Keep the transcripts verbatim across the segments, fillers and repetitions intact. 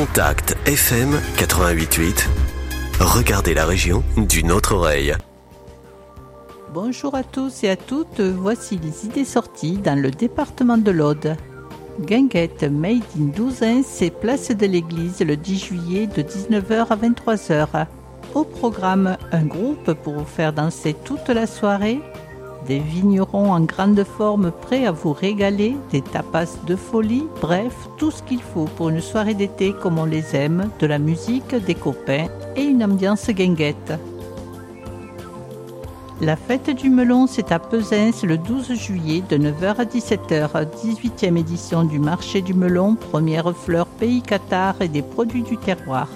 Contact F M quatre-vingt-huit huit. Regardez la région d'une autre oreille. Bonjour à tous et à toutes, voici les idées sorties dans le département de l'Aude. Guinguette Made in Douzain, c'est place de l'église le dix juillet de dix-neuf heures à vingt-trois heures. Au programme, un groupe pour vous faire danser toute la soirée, des vignerons en grande forme prêts à vous régaler, des tapas de folie, bref, tout ce qu'il faut pour une soirée d'été comme on les aime, de la musique, des copains et une ambiance guinguette. La fête du melon, c'est à Pesins le douze juillet de neuf heures à dix-sept heures, dix-huitième édition du marché du melon, première fleur pays Qatar et des produits du terroir.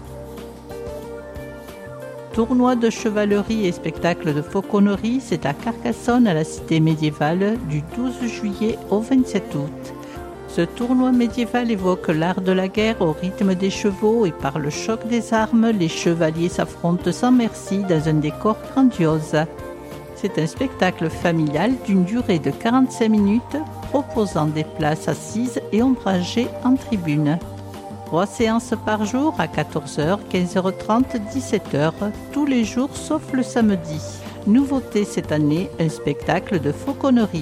Tournoi de chevalerie et spectacle de fauconnerie, c'est à Carcassonne à la cité médiévale du douze juillet au vingt-sept août. Ce tournoi médiéval évoque l'art de la guerre au rythme des chevaux et par le choc des armes, les chevaliers s'affrontent sans merci dans un décor grandiose. C'est un spectacle familial d'une durée de quarante-cinq minutes, proposant des places assises et ombragées en tribune. Trois séances par jour à quatorze heures, quinze heures trente, dix-sept heures, tous les jours sauf le samedi. Nouveauté cette année, un spectacle de fauconnerie.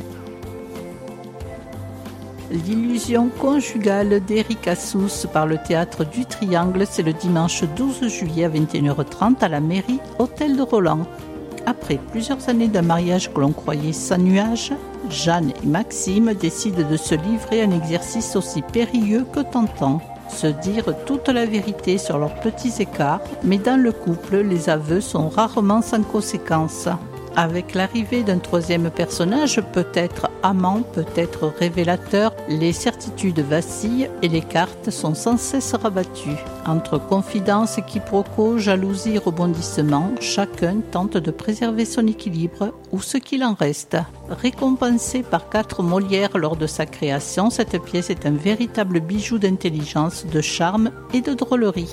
L'illusion conjugale d'Éric Assous par le théâtre du Triangle, c'est le dimanche douze juillet à vingt et une heures trente à la mairie Hôtel de Roland. Après plusieurs années d'un mariage que l'on croyait sans nuage, Jeanne et Maxime décident de se livrer à un exercice aussi périlleux que tentant. Se dire toute la vérité sur leurs petits écarts, mais dans le couple, les aveux sont rarement sans conséquences. Avec l'arrivée d'un troisième personnage, peut-être amant, peut-être révélateur, les certitudes vacillent et les cartes sont sans cesse rabattues. Entre confidences, quiproquos, jalousie, rebondissements, chacun tente de préserver son équilibre ou ce qu'il en reste. Récompensée par quatre Molières lors de sa création, cette pièce est un véritable bijou d'intelligence, de charme et de drôlerie.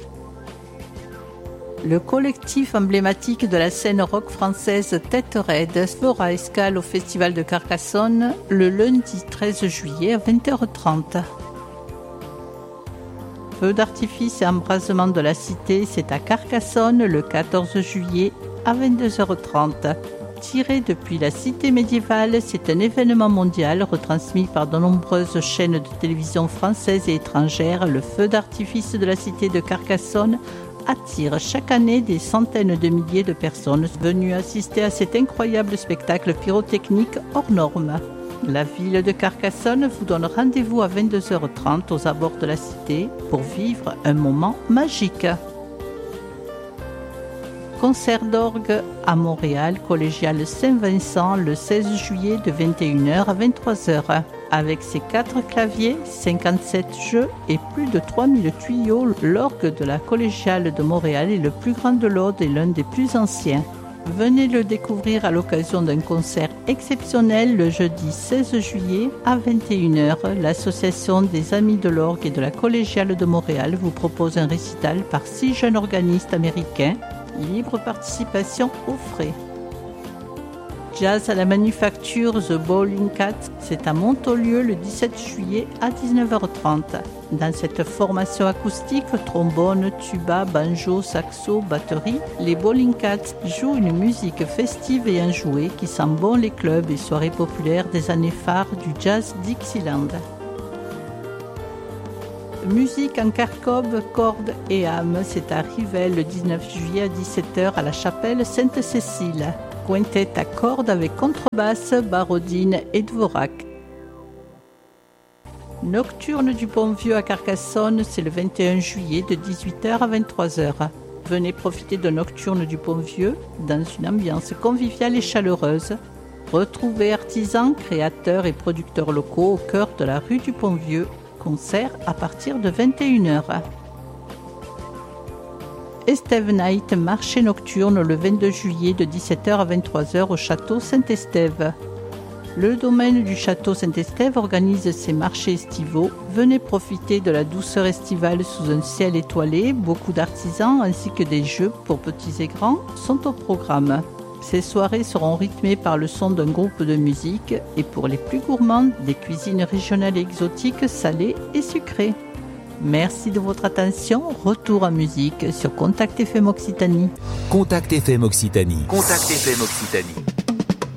Le collectif emblématique de la scène rock française Tête Raide fera escale au Festival de Carcassonne le lundi treize juillet à vingt heures trente. Feu d'artifice et embrasement de la cité, c'est à Carcassonne le quatorze juillet à vingt-deux heures trente. Tiré depuis la cité médiévale, c'est un événement mondial retransmis par de nombreuses chaînes de télévision françaises et étrangères. Le feu d'artifice de la cité de Carcassonne attire chaque année des centaines de milliers de personnes venues assister à cet incroyable spectacle pyrotechnique hors norme. La ville de Carcassonne vous donne rendez-vous à vingt-deux heures trente aux abords de la cité pour vivre un moment magique. Concert d'orgue à Montréal, collégiale Saint-Vincent, le seize juillet de vingt et une heures à vingt-trois heures. Avec ses quatre claviers, cinquante-sept jeux et plus de trois mille tuyaux, l'orgue de la collégiale de Montréal est le plus grand de l'Aude et l'un des plus anciens. Venez le découvrir à l'occasion d'un concert exceptionnel le jeudi seize juillet à vingt et une heures. L'association des Amis de l'Orgue et de la collégiale de Montréal vous propose un récital par six jeunes organistes américains. Libre participation aux frais. Jazz à la Manufacture The Bowling Cat, c'est à Montaulieu le dix-sept juillet à dix-neuf heures trente. Dans cette formation acoustique, trombone, tuba, banjo, saxo, batterie, les Bowling Cats jouent une musique festive et enjouée qui sent bon les clubs et soirées populaires des années phares du jazz Dixieland. Musique en carcobe, cordes et âme, c'est à Rivelles le dix-neuf juillet à dix-sept heures à la chapelle Sainte-Cécile. Quintet à cordes avec contrebasse, barodine et dvorak. Nocturne du Bon Vieux à Carcassonne, c'est le vingt et un juillet de dix-huit heures à vingt-trois heures. Venez profiter de Nocturne du Bon Vieux dans une ambiance conviviale et chaleureuse. Retrouvez artisans, créateurs et producteurs locaux au cœur de la rue du Bon Vieux. Concert à partir de vingt et une heures. Estève Night, marché nocturne le vingt-deux juillet de dix-sept heures à vingt-trois heures au château Saint-Estève. Le domaine du château Saint-Estève organise ses marchés estivaux. Venez profiter de la douceur estivale sous un ciel étoilé. Beaucoup d'artisans ainsi que des jeux pour petits et grands sont au programme. Ces soirées seront rythmées par le son d'un groupe de musique et pour les plus gourmands, des cuisines régionales et exotiques salées et sucrées. Merci de votre attention. Retour en musique sur Contact F M Occitanie. Contact F M Occitanie. Contact F M Occitanie.